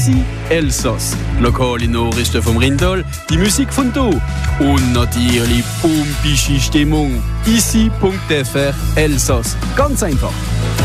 Ici Elsass. Lokale Nachrichten vom Rindal, die Musik von hier und natürlich pumpische Stimmung. Ici.fr Elsass. Ganz einfach.